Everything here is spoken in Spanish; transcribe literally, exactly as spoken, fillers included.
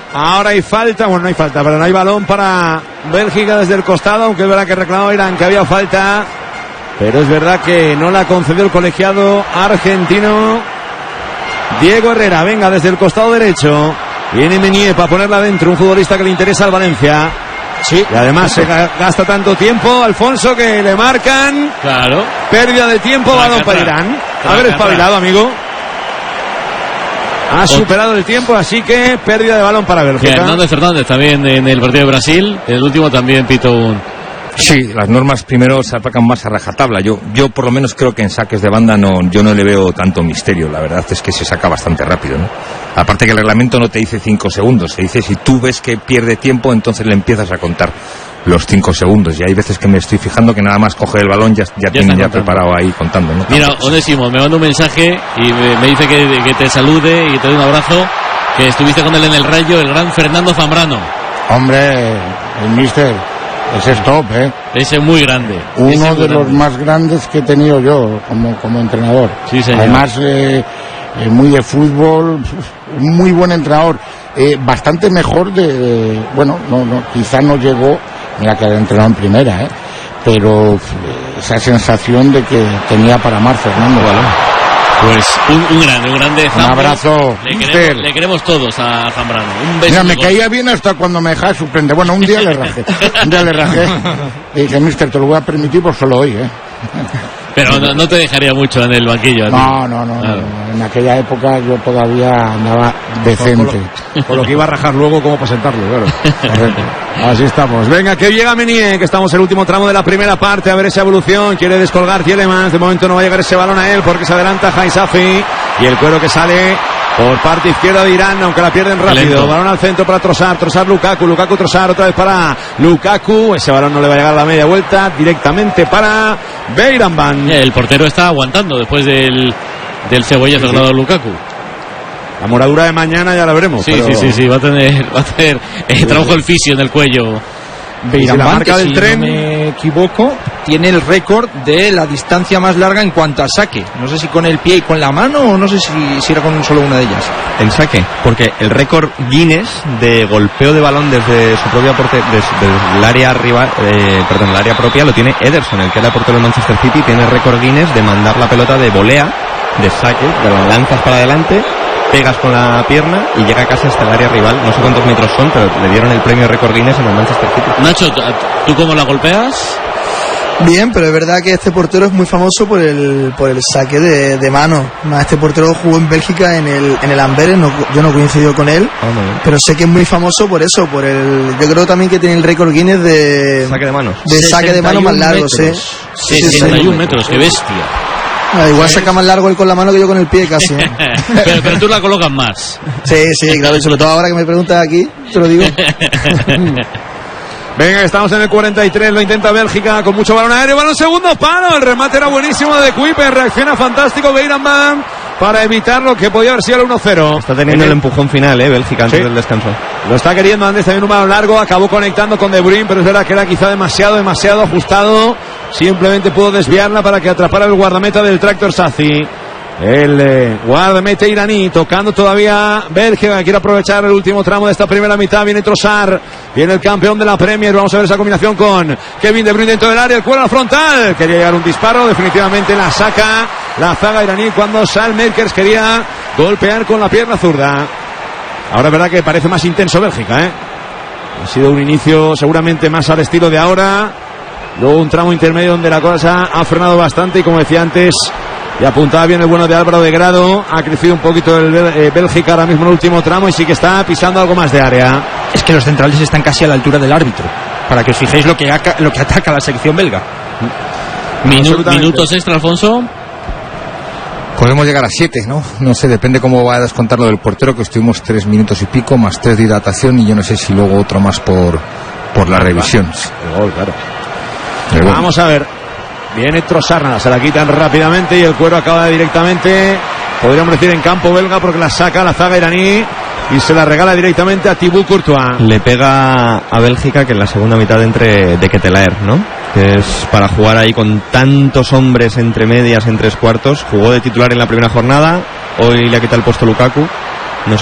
Ahora hay falta, bueno, no hay falta, pero no hay balón para Bélgica desde el costado, aunque es verdad que reclamó Irán que había falta, pero es verdad que no la concedió el colegiado argentino. Diego Herrera, venga desde el costado derecho, viene Meunier para ponerla dentro, un futbolista que le interesa al Valencia. Sí, y además se gasta tanto tiempo, Alfonso, que le marcan. Claro. Pérdida de tiempo, balón para Irán. A ver, espabilado, amigo. Ha superado el tiempo, así que pérdida de balón para Bélgica. Hernández Fernández también en el partido de Brasil. El último también pitó un... Sí, las normas primero se aplican más a rajatabla. Yo, yo por lo menos creo que en saques de banda no, yo no le veo tanto misterio. La verdad es que se saca bastante rápido, ¿no? Aparte que el reglamento no te dice cinco segundos. Se dice si tú ves que pierde tiempo, entonces le empiezas a contar los cinco segundos. Y hay veces que me estoy fijando que nada más coge el balón ya, ya, ya tienen ya preparado ahí contando, ¿no? Mira, Onésimo me manda un mensaje y me, me dice que, que te salude y te doy un abrazo, que estuviste con él en el Rayo, el gran Fernando Zambrano. Hombre, el míster, ese es top, ¿eh? Ese es muy grande. Uno ese de muy los grande. más grandes que he tenido yo como, como entrenador. Sí, señor. Además, eh, eh, muy de fútbol, un muy buen entrenador. Eh, bastante mejor de, de bueno, no, no, quizá no llegó, mira que había entrenado en primera, ¿eh? Pero eh, esa sensación de que tenía para más Fernando. Bueno, pues un, un grande, un grande. Un abrazo. Le queremos, le queremos todos a Zambrano. Un beso. Mira, me gol. caía bien hasta cuando me dejaba sorprender. Bueno, un día le rajé. Un día le rajé. Y dije, mister, te lo voy a permitir por solo hoy, ¿eh? Pero no, no te dejaría mucho en el banquillo. ¿A ti? No, no, no, Claro. no. En aquella época yo todavía andaba decente. Con lo, con lo que iba a rajar luego, como para sentarlo, claro. Así estamos. Venga, que llega Meunier, que estamos en el último tramo de la primera parte. A ver esa evolución. Quiere descolgar Tielemans. De momento no va a llegar ese balón a él porque se adelanta Haisafi. Y el cuero que sale por parte izquierda de Irán, aunque la pierden rápido. Lento. Balón al centro para Trossard. Trossard Lukaku. Lukaku Trossard otra vez para Lukaku. Ese balón no le va a llegar a la media vuelta. Directamente para Beiranvand. El portero está aguantando después del, del cebollazo que le ha dado Lukaku. La moradura de mañana ya la veremos. Sí, pero... sí, sí, sí, va a tener, va a tener eh, trabajo el fisio en el cuello. Beiranvand, la marca que, del si tren. no me equivoco, tiene el récord de la distancia más larga en cuanto a saque. No sé si con el pie y con la mano o no sé si, si era con solo una de ellas. En saque, porque el récord Guinness de golpeo de balón desde su propia porte, desde, desde el área rival, eh, perdón, el área propia lo tiene Ederson, el que era portero del Manchester City, tiene el récord Guinness de mandar la pelota de volea, de saque, de la lanzas para adelante, pegas con la pierna y llega casi hasta el área rival. No sé cuántos metros son, pero le dieron el premio récord Guinness en el Manchester City. Nacho, ¿tú cómo la golpeas? Bien, pero es verdad que este portero es muy famoso por el por el saque de, de mano. Más, este portero jugó en Bélgica en el en el Amberes, no, yo no coincido con él, Oh, muy bien. pero sé que es muy famoso por eso, por el yo creo también que tiene el récord Guinness de Saque de manos. de saque de mano más largo, sí. Sí, sí, sesenta y uno sí. metros, qué bestia. Ah, igual saca más largo él con la mano que yo con el pie casi, ¿eh? pero, pero tú la colocas más. Sí, sí, claro, y sobre todo ahora que me preguntas aquí, te lo digo. Venga, estamos en el cuarenta y tres, lo intenta Bélgica con mucho balón aéreo, balón segundo palo, el remate era buenísimo de Kuiper, reacciona fantástico Beiranvand para evitar lo que podía haber sido el uno cero. Está teniendo el empujón final, eh, Bélgica, antes Sí. del descanso. Lo está queriendo antes, también un balón largo, acabó conectando con De Bruyne, pero es verdad que era quizá demasiado, demasiado ajustado, simplemente pudo desviarla para que atrapara el guardameta del Tractor Sazi. El eh, guardameta iraní tocando todavía Bélgica, quiere aprovechar el último tramo de esta primera mitad. Viene Trossard, viene el campeón de la Premier. Vamos a ver esa combinación con Kevin De Bruyne dentro del área, el cuero al frontal. Quería llegar un disparo, definitivamente la saca la zaga iraní cuando Salmakers quería golpear con la pierna zurda. Ahora es verdad que parece más intenso Bélgica, ¿eh? Ha sido un inicio seguramente más al estilo de ahora. Luego un tramo intermedio donde la cosa ha frenado bastante y, como decía antes, y apuntaba bien el bueno de Álvaro de Grado, ha crecido un poquito el eh, Bélgica ahora mismo en el último tramo y sí que está pisando algo más de área. Es que los centrales están casi a la altura del árbitro, para que os fijéis lo que, aca- lo que ataca la selección belga. Minu- minutos extra, Alfonso. Podemos llegar a siete, ¿no? No sé, depende cómo va a descontar lo del portero, que estuvimos tres minutos y pico, más tres de hidratación y yo no sé si luego otro más por, por la revisión. El gol, claro. Pero bueno. Vamos a ver. Viene Trossard, se la quitan rápidamente y el cuero acaba directamente, podríamos decir, en campo belga, porque la saca la zaga iraní y se la regala directamente a Thibaut Courtois. Le pega a Bélgica que en la segunda mitad entre de Ketelaer, ¿no? Que es para jugar ahí con tantos hombres entre medias en tres cuartos. Jugó de titular en la primera jornada, hoy le ha quitado el puesto Lukaku